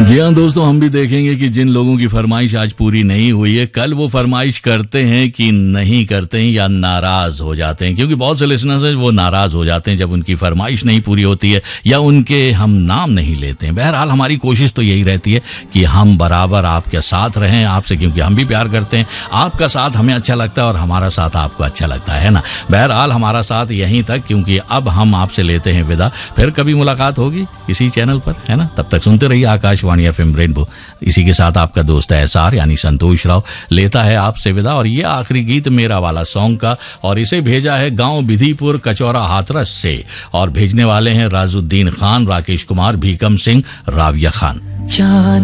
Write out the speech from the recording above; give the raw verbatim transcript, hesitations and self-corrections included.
जी हाँ दोस्तों, हम भी देखेंगे कि जिन लोगों की फरमाइश आज पूरी नहीं हुई है, कल वो फरमाइश करते हैं कि नहीं करते हैं या नाराज हो जाते हैं, क्योंकि बहुत से लिसनर्स हैं वो नाराज हो जाते हैं जब उनकी फरमाइश नहीं पूरी होती है या उनके हम नाम नहीं लेते हैं। बहरहाल हमारी कोशिश तो यही रहती है कि हम बराबर आपके साथ रहें, आपसे, क्योंकि हम भी प्यार करते हैं। आपका साथ हमें अच्छा लगता है और हमारा साथ आपको अच्छा लगता है ना। बहरहाल हमारा साथ यहीं तक, क्योंकि अब हम आपसे लेते हैं विदा। फिर कभी मुलाकात होगी इसी चैनल पर, है ना। तब तक सुनते रहिए आकाशवाणी एफएम रेनबो। इसी के साथ आपका दोस्त एसआर यानी संतोष राव लेता है आपसे विदा। और ये आखिरी गीत मेरा वाला सॉन्ग का, और इसे भेजा है गांव बिधीपुर कचौरा हाथरस से, और भेजने वाले हैं राजुद्दीन खान, राकेश कुमार, भीकम सिंह, राविया खान।